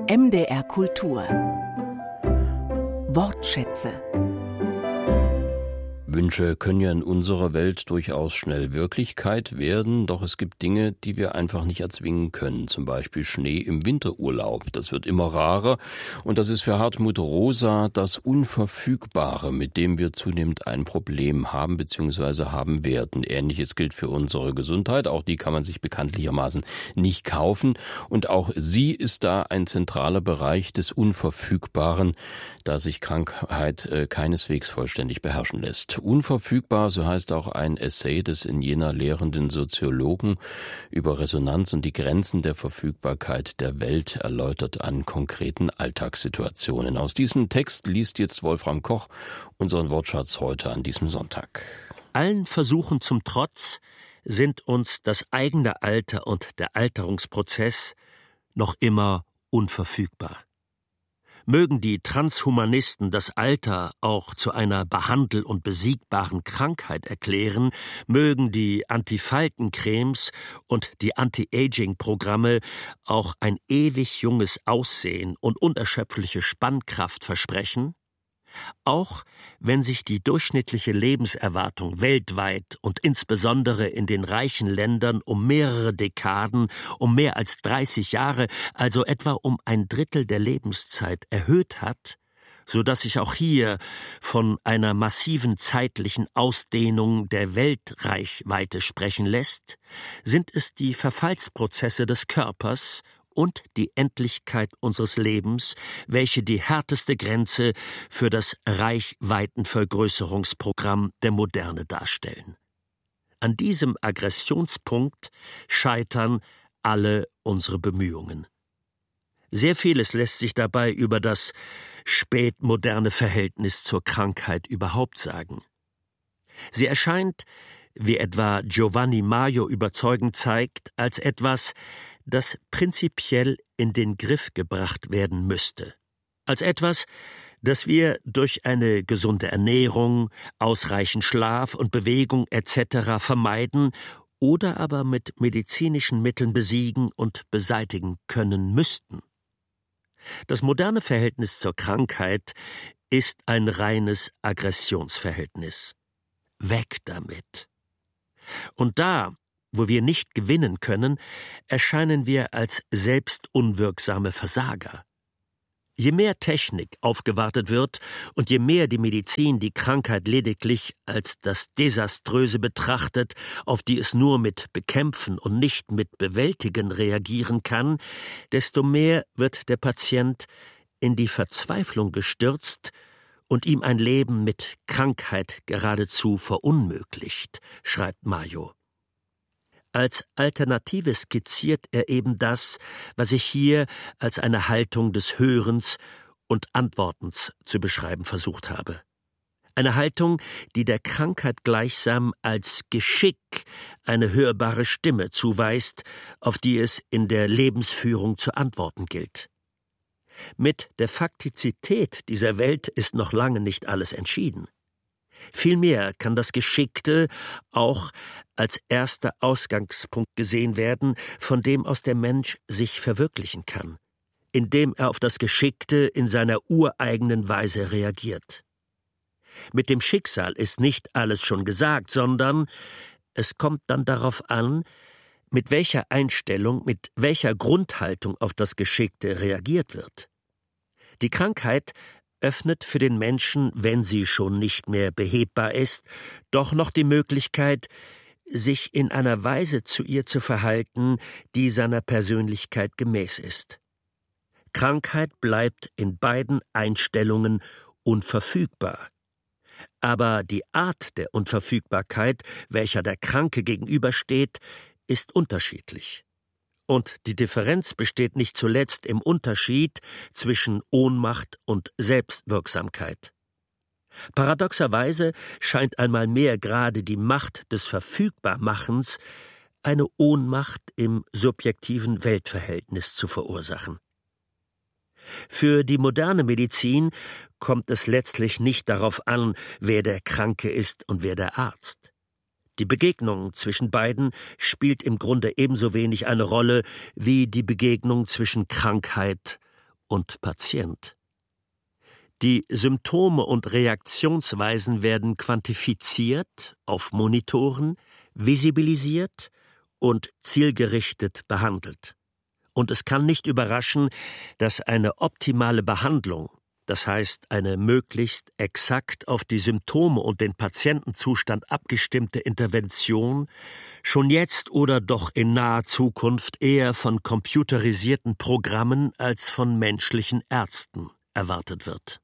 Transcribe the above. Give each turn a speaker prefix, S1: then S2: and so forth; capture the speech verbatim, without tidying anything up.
S1: M D R Kultur Wortschätze.
S2: Wünsche können ja in unserer Welt durchaus schnell Wirklichkeit werden, doch es gibt Dinge, die wir einfach nicht erzwingen können. Zum Beispiel Schnee im Winterurlaub. Das wird immer rarer und das ist für Hartmut Rosa das Unverfügbare, mit dem wir zunehmend ein Problem haben bzw. haben werden. Ähnliches gilt für unsere Gesundheit. Auch die kann man sich bekanntlichermaßen nicht kaufen. Und auch sie ist da ein zentraler Bereich des Unverfügbaren, da sich Krankheit äh, keineswegs vollständig beherrschen lässt. Unverfügbar, so heißt auch ein Essay des in Jena lehrenden Soziologen über Resonanz und die Grenzen der Verfügbarkeit der Welt, erläutert an konkreten Alltagssituationen. Aus diesem Text liest jetzt Wolfram Koch unseren Wortschatz heute an diesem Sonntag.
S3: Allen Versuchen zum Trotz sind uns das eigene Alter und der Alterungsprozess noch immer unverfügbar. Mögen die Transhumanisten das Alter auch zu einer behandel- und besiegbaren Krankheit erklären, mögen die Antifaltencremes und die Anti-Aging-Programme auch ein ewig junges Aussehen und unerschöpfliche Spannkraft versprechen, auch wenn sich die durchschnittliche Lebenserwartung weltweit und insbesondere in den reichen Ländern um mehrere Dekaden, um mehr als dreißig Jahre, also etwa um ein Drittel der Lebenszeit erhöht hat, so dass sich auch hier von einer massiven zeitlichen Ausdehnung der Weltreichweite sprechen lässt, sind es die Verfallsprozesse des Körpers und die Endlichkeit unseres Lebens, welche die härteste Grenze für das Reichweitenvergrößerungsprogramm der Moderne darstellen. An diesem Aggressionspunkt scheitern alle unsere Bemühungen. Sehr vieles lässt sich dabei über das spätmoderne Verhältnis zur Krankheit überhaupt sagen. Sie erscheint, wie etwa Giovanni Maio überzeugend zeigt, als etwas, das prinzipiell in den Griff gebracht werden müsste. Als etwas, das wir durch eine gesunde Ernährung, ausreichend Schlaf und Bewegung et cetera vermeiden oder aber mit medizinischen Mitteln besiegen und beseitigen können müssten. Das moderne Verhältnis zur Krankheit ist ein reines Aggressionsverhältnis. Weg damit. Und da, wo wir nicht gewinnen können, erscheinen wir als selbst unwirksame Versager. Je mehr Technik aufgewartet wird und je mehr die Medizin die Krankheit lediglich als das Desaströse betrachtet, auf die es nur mit Bekämpfen und nicht mit Bewältigen reagieren kann, desto mehr wird der Patient in die Verzweiflung gestürzt und ihm ein Leben mit Krankheit geradezu verunmöglicht, schreibt Maio. Als Alternative skizziert er eben das, was ich hier als eine Haltung des Hörens und Antwortens zu beschreiben versucht habe. Eine Haltung, die der Krankheit gleichsam als Geschick eine hörbare Stimme zuweist, auf die es in der Lebensführung zu antworten gilt. Mit der Faktizität dieser Welt ist noch lange nicht alles entschieden. Vielmehr kann das Geschickte auch als erster Ausgangspunkt gesehen werden, von dem aus der Mensch sich verwirklichen kann, indem er auf das Geschickte in seiner ureigenen Weise reagiert. Mit dem Schicksal ist nicht alles schon gesagt, sondern es kommt dann darauf an, mit welcher Einstellung, mit welcher Grundhaltung auf das Geschickte reagiert wird. Die Krankheit öffnet für den Menschen, wenn sie schon nicht mehr behebbar ist, doch noch die Möglichkeit, sich in einer Weise zu ihr zu verhalten, die seiner Persönlichkeit gemäß ist. Krankheit bleibt in beiden Einstellungen unverfügbar. Aber die Art der Unverfügbarkeit, welcher der Kranke gegenübersteht, ist unterschiedlich. Und die Differenz besteht nicht zuletzt im Unterschied zwischen Ohnmacht und Selbstwirksamkeit. Paradoxerweise scheint einmal mehr gerade die Macht des Verfügbarmachens eine Ohnmacht im subjektiven Weltverhältnis zu verursachen. Für die moderne Medizin kommt es letztlich nicht darauf an, wer der Kranke ist und wer der Arzt. Die Begegnung zwischen beiden spielt im Grunde ebenso wenig eine Rolle wie die Begegnung zwischen Krankheit und Patient. Die Symptome und Reaktionsweisen werden quantifiziert, auf Monitoren, visibilisiert und zielgerichtet behandelt. Und es kann nicht überraschen, dass eine optimale Behandlung, das heißt eine möglichst exakt auf die Symptome und den Patientenzustand abgestimmte Intervention, schon jetzt oder doch in naher Zukunft eher von computerisierten Programmen als von menschlichen Ärzten erwartet wird.